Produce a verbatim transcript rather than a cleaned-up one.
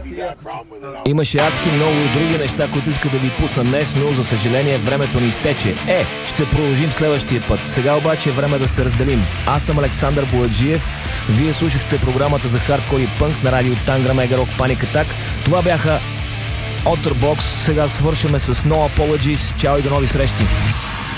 Имаше адски много други неща, които иска да ви пусна днес, но за съжаление времето ни изтече. Е, ще продължим следващия път. Сега обаче е време да се разделим. Аз съм Александър Бояджиев. Вие слушахте програмата за хардкор и пънк на радио Тангра, Мега Рок, Panic Attack. Това бяха Otterbox. Сега свършваме с No Apologies. Чао и до нови срещи!